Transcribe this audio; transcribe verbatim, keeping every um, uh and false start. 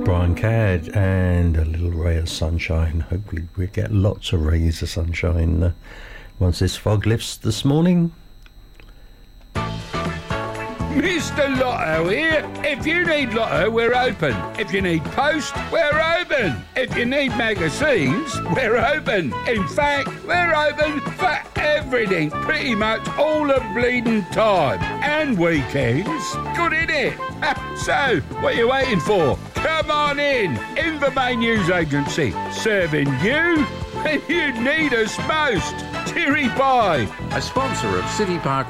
Brian Cadd and a little ray of sunshine. Hopefully we get lots of rays of sunshine uh, once this fog lifts this morning. Mister Lotto here. If you need Lotto, we're open. If you need post, we're open. If you need magazines, we're open. In fact, we're open for everything, pretty much all the bleeding time. And weekends. Good, innit? So, what are you waiting for? Come on in. Invermain News Agency. Serving you when you need us most. Cheery bye. A sponsor of City Park